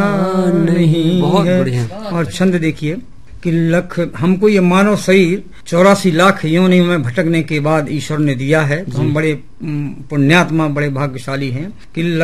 नहीं। बहुत बढ़िया। और छंद देखिए कि लख हमको ये मानव शरीर 84 लाख योनि में भटकने के बाद ईश्वर ने दिया है, तो हम बड़े पुण्यात्मा, बड़े भाग्यशाली हैं कि